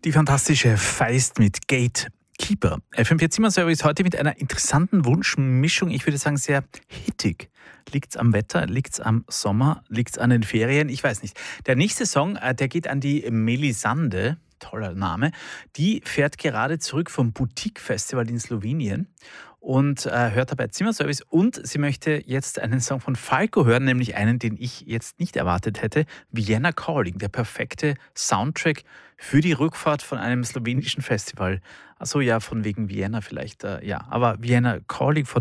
Die fantastische Feist mit Gatekeeper. FM4 Zimmerservice heute mit einer interessanten Wunschmischung. Ich würde sagen, sehr hittig. Liegt's am Wetter? Liegt's am Sommer? Liegt's an den Ferien? Ich weiß nicht. Der nächste Song, der geht an die Melisande. Toller Name. Die fährt gerade zurück vom Boutique-Festival in Slowenien und hört dabei Zimmerservice. Und sie möchte jetzt einen Song von Falco hören, nämlich einen, den ich jetzt nicht erwartet hätte. Vienna Calling, der perfekte Soundtrack für die Rückfahrt von einem slowenischen Festival. Achso, ja, von wegen Vienna vielleicht. Ja, aber Vienna Calling von